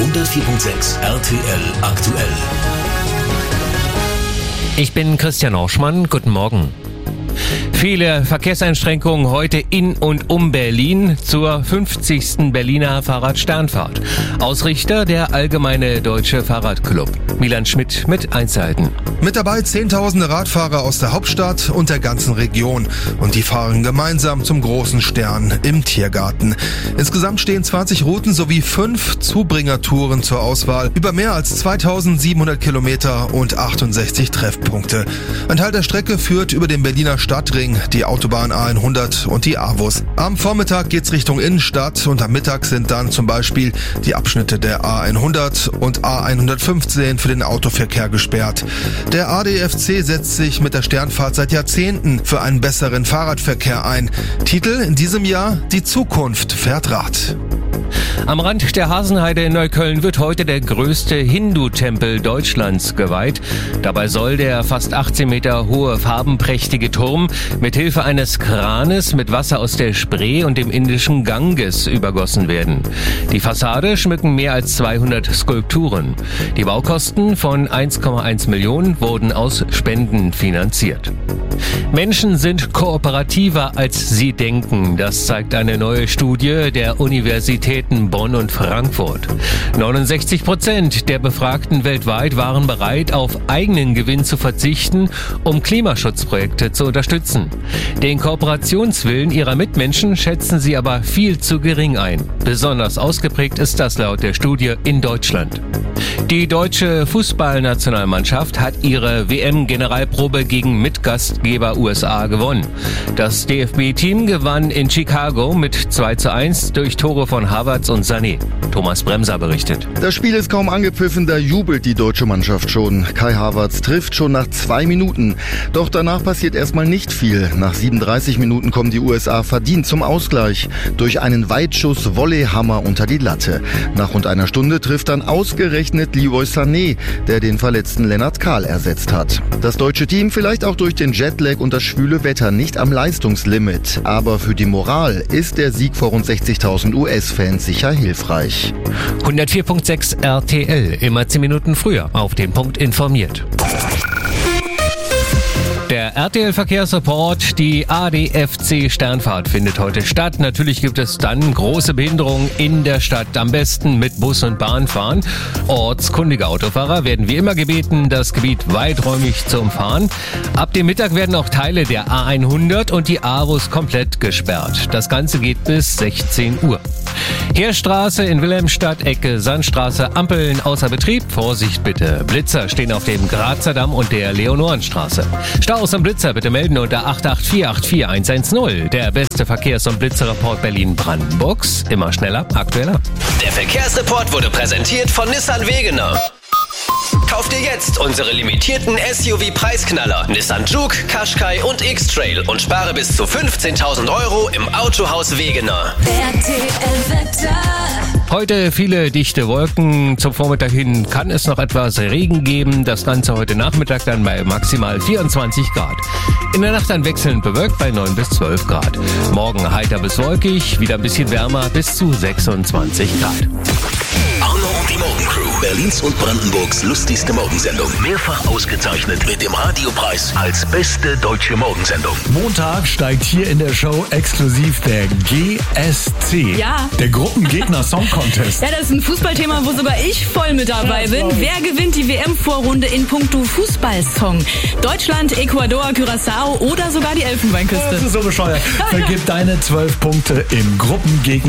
104.6 RTL aktuell. Ich bin Christian Orschmann. Guten Morgen. Viele Verkehrseinschränkungen heute in und um Berlin zur 50. Berliner Fahrradsternfahrt. Ausrichter der Allgemeine Deutsche Fahrradclub. Milan Schmidt mit Einzelheiten. Mit dabei Zehntausende Radfahrer aus der Hauptstadt und der ganzen Region. Und die fahren gemeinsam zum großen Stern im Tiergarten. Insgesamt stehen 20 Routen sowie 5 Zubringertouren zur Auswahl. Über mehr als 2700 Kilometer und 68 Treffpunkte. Ein Teil der Strecke führt über den Berliner Stadtring, die Autobahn A100 und die AWUS. Am Vormittag geht's Richtung Innenstadt und am Mittag sind dann zum Beispiel die Abschnitte der A100 und A115 für den Autoverkehr gesperrt. Der ADFC setzt sich mit der Sternfahrt seit Jahrzehnten für einen besseren Fahrradverkehr ein. Titel in diesem Jahr: Die Zukunft fährt Rad. Am Rand der Hasenheide in Neukölln wird heute der größte Hindu-Tempel Deutschlands geweiht. Dabei soll der fast 18 Meter hohe farbenprächtige Turm mit Hilfe eines Kranes mit Wasser aus der Spree und dem indischen Ganges übergossen werden. Die Fassade schmücken mehr als 200 Skulpturen. Die Baukosten von 1,1 Millionen wurden aus Spenden finanziert. Menschen sind kooperativer, als sie denken. Das zeigt eine neue Studie der Universitäten Bonn und Frankfurt. 69% der Befragten weltweit waren bereit, auf eigenen Gewinn zu verzichten, um Klimaschutzprojekte zu unterstützen. Den Kooperationswillen ihrer Mitmenschen schätzen sie aber viel zu gering ein. Besonders ausgeprägt ist das laut der Studie in Deutschland. Die deutsche Fußballnationalmannschaft hat ihre WM-Generalprobe gegen Mitgastgeber USA gewonnen. Das DFB-Team gewann in Chicago mit 2:1 durch Tore von Havertz und Sané. Thomas Bremser berichtet. Das Spiel ist kaum angepfiffen, da jubelt die deutsche Mannschaft schon. Kai Havertz trifft schon nach 2 Minuten. Doch danach passiert erstmal nicht viel. Nach 37 Minuten kommen die USA verdient zum Ausgleich. Durch einen Weitschuss-Volleyhammer unter die Latte. Nach rund einer Stunde trifft dann ausgerechnet Leroy Sané, der den verletzten Lennart Kahl ersetzt hat. Das deutsche Team vielleicht auch durch den Jetlag und das schwüle Wetter nicht am Leistungslimit. Aber für die Moral ist der Sieg vor rund 60.000 US-Fans sicher hilfreich. 104.6 RTL, immer 10 Minuten früher auf den Punkt informiert. Der RTL-Verkehrsreport, die ADFC-Sternfahrt findet heute statt. Natürlich gibt es dann große Behinderungen in der Stadt. Am besten mit Bus und Bahn fahren. Ortskundige Autofahrer werden wie immer gebeten, das Gebiet weiträumig zu umfahren. Ab dem Mittag werden auch Teile der A100 und die AWUS komplett gesperrt. Das Ganze geht bis 16 Uhr. Heerstraße in Wilhelmstadt, Ecke Sandstraße, Ampeln außer Betrieb. Vorsicht bitte. Blitzer stehen auf dem Grazer Damm und der Leonorenstraße. Staus am Blitzer bitte melden unter 884 84110. Der beste Verkehrs- und Blitzerreport Berlin-Brandenburgs. Immer schneller, aktueller. Der Verkehrsreport wurde präsentiert von Nissan Wegener. Kauf dir jetzt unsere limitierten SUV-Preisknaller Nissan Juke, Qashqai und X-Trail und spare bis zu 15.000 € im Autohaus Wegener. Heute viele dichte Wolken. Zum Vormittag hin kann es noch etwas Regen geben. Das Ganze heute Nachmittag dann bei maximal 24 Grad. In der Nacht dann wechselnd bewölkt bei 9 bis 12 Grad. Morgen heiter bis wolkig, wieder ein bisschen wärmer bis zu 26 Grad. Arno und die Morgencrew. Berlins und Brandenburgs lustigste Morgensendung. Mehrfach ausgezeichnet mit dem Radiopreis als beste deutsche Morgensendung. Montag steigt hier in der Show exklusiv der GSC. Ja. Der Gruppengegner Song Contest. Ja, das ist ein Fußballthema, wo sogar ich voll mit dabei bin. Wer gewinnt die WM-Vorrunde in puncto Fußballsong? Deutschland, Ecuador, Curaçao oder sogar die Elfenbeinküste? Das ist so bescheuert. Vergib deine 12 Punkte im Gruppengegner